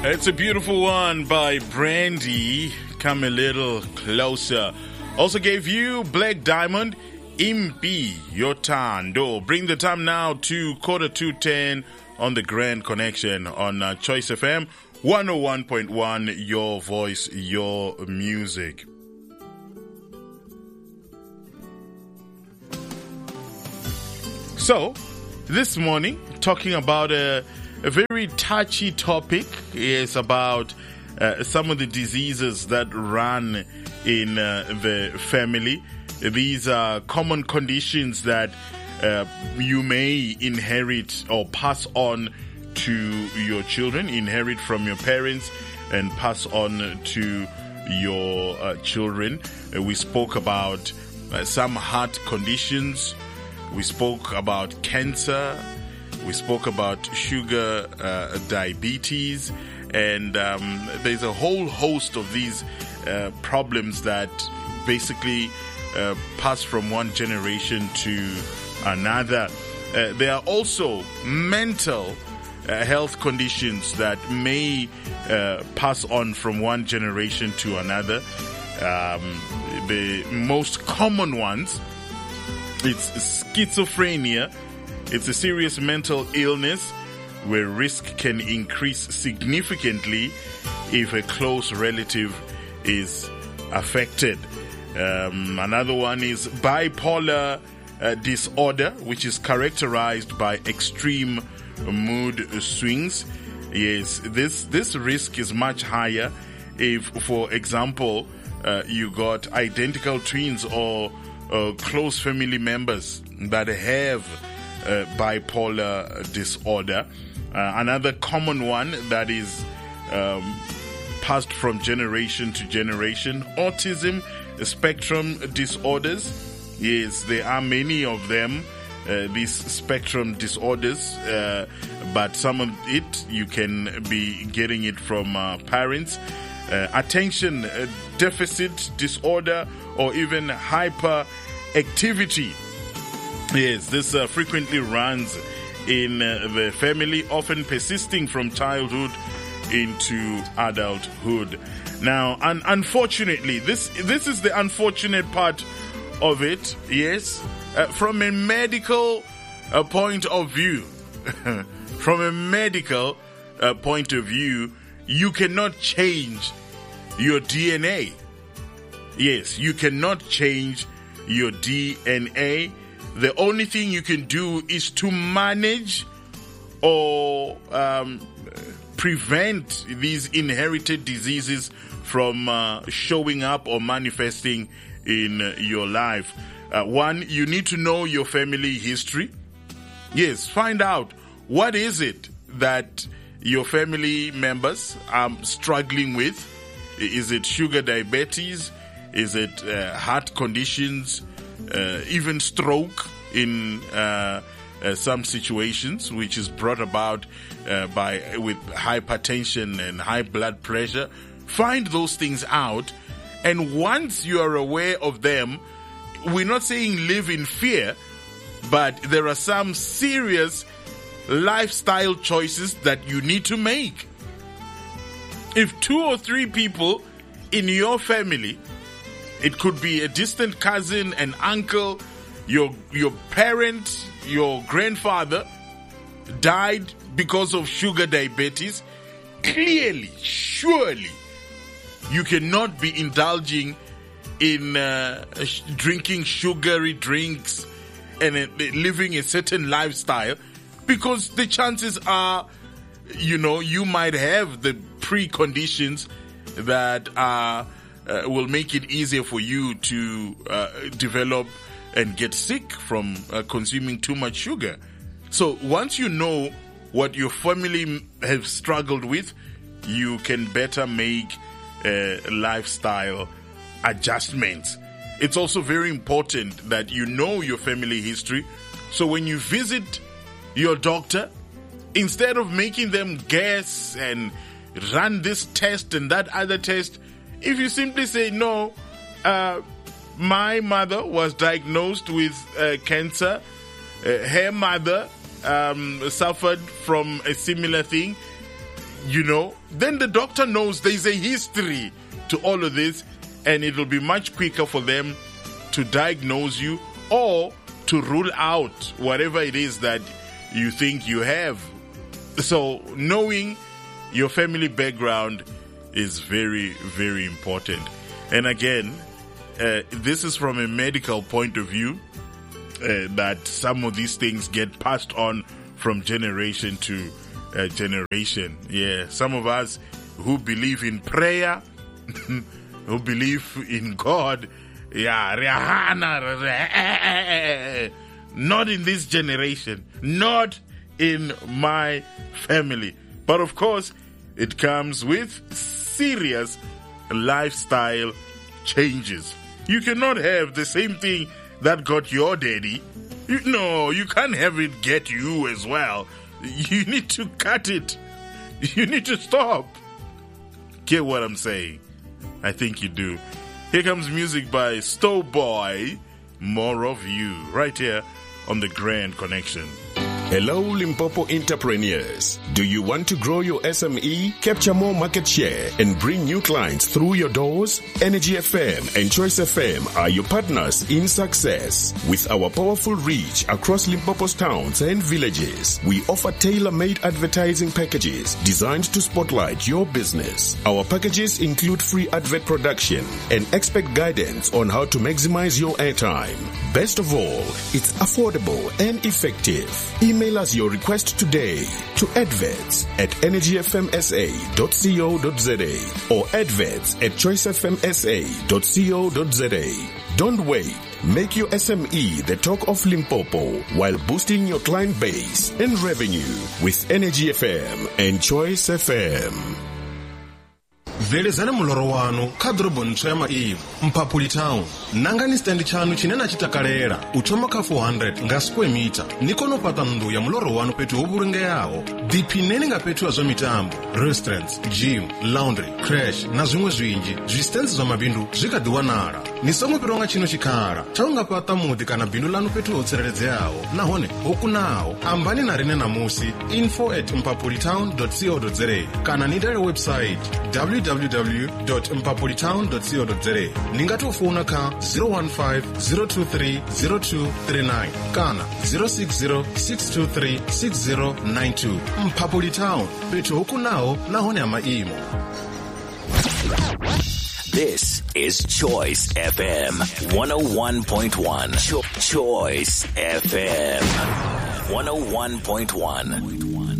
It's a beautiful one by Brandy. Come a little closer. Also gave you Black Diamond, Impi Yotando. Bring the time now to 10:45 on the Grand Connection on Choice FM 101.1. Your voice, your music. So, this morning, talking about a very touchy topic is about some of the diseases that run in the family. These are common conditions that you may inherit or pass on to your children, inherit from your parents and pass on to your children. We spoke about some heart conditions. We spoke about cancer. We spoke about sugar, diabetes, and there's a whole host of these problems that basically pass from one generation to another. There are also mental health conditions that may pass on from one generation to another. The most common ones, it's schizophrenia. It's a serious mental illness where risk can increase significantly if a close relative is affected. Another one is bipolar disorder, which is characterized by extreme mood swings. Yes, this risk is much higher if, for example, you got identical twins or close family members that have bipolar disorder. Another common one that is passed from generation to generation, autism spectrum disorders. Yes, there are many of them, these spectrum disorders, but some of it you can be getting it from parents. Attention deficit disorder or even hyperactivity. Yes, this frequently runs in the family, often persisting from childhood into adulthood. Now, unfortunately, this is the unfortunate part of it. Yes, from a medical point of view, from a medical point of view, you cannot change your DNA. Yes, you cannot change your DNA. The only thing you can do is to manage or prevent these inherited diseases from showing up or manifesting in your life. One, you need to know your family history. Yes, find out what is it that your family members are struggling with. Is it sugar diabetes? Is it heart conditions? Even stroke in some situations, which is brought about with hypertension and high blood pressure. Find those things out, and once you are aware of them, we're not saying live in fear, but there are some serious lifestyle choices that you need to make. If 2 or 3 people in your family, it could be a distant cousin, an uncle, your parent, your grandfather died because of sugar diabetes, clearly, surely, you cannot be indulging in drinking sugary drinks and living a certain lifestyle, because the chances are, you might have the preconditions that will make it easier for you to develop and get sick from consuming too much sugar. So once you know what your family have struggled with, you can better make lifestyle adjustments. It's also very important that you know your family history. So when you visit your doctor, instead of making them guess and run this test and that other test, if you simply say, no, my mother was diagnosed with cancer, her mother suffered from a similar thing, then the doctor knows there's a history to all of this, and it will be much quicker for them to diagnose you or to rule out whatever it is that you think you have. So knowing your family background is very, very important. And again, this is from a medical point of view, that some of these things get passed on from generation to generation. Yeah, some of us who believe in prayer, who believe in God, not in this generation, not in my family. But of course, it comes with serious lifestyle changes. You cannot have the same thing that got your daddy. You can't have it get you as well. You need to cut it. You need to stop. Get what I'm saying? I think you do. Here comes music by Stowboy, More of You, right here on the Grand Connection. Hello, Limpopo entrepreneurs. Do you want to grow your SME, capture more market share, and bring new clients through your doors? Energy FM and Choice FM are your partners in success. With our powerful reach across Limpopo's towns and villages, we offer tailor-made advertising packages designed to spotlight your business. Our packages include free advert production and expert guidance on how to maximize your airtime. Best of all, it's affordable and effective. Email us your request today to adverts@energyfmsa.co.za or adverts@choicefmsa.co.za. Don't wait. Make your SME the talk of Limpopo while boosting your client base and revenue with Energy FM and Choice FM. Velezana muloro wanu kadrobo ntsema Eve Mpapuli Town nangani stand chanu chinena chitakalera uchoma ka 400 nga square meter nikono pata ndu ya muloro wanu petu oburenge yao dipineni nga petu azo mitambo restaurants, gym, laundry, crash na zimwe zwinji zvistenzi za mabindu zvikadiwanara nisomwe peronga chino chikara chaunga pata mudi kana bindu lanu petu otsereredze yao nahone okunawo ambani na rine namusi info@mpapolitown.co.za kana nidare website www.mpapolitown.co.za ningatofuna ka 015-023-0239 kana 060-623-6092 Mpapuli Town petu hukunao nahone amaimo. This is Choice FM 101.1. Choice FM 101.1.